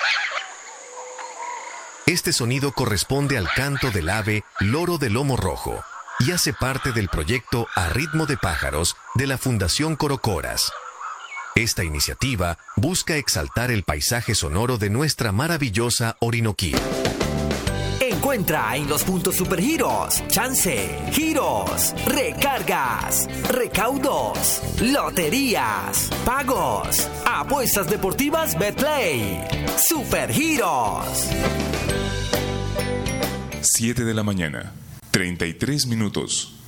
Este sonido corresponde al canto del ave loro de lomo rojo y hace parte del proyecto A Ritmo de Pájaros de la Fundación Corocoras. Esta iniciativa busca exaltar el paisaje sonoro de nuestra maravillosa Orinoquía. Encuentra en los puntos Supergiros, chance, giros, recargas, recaudos, loterías, pagos, apuestas deportivas Betplay. Supergiros. 7 de la mañana, 33 minutos.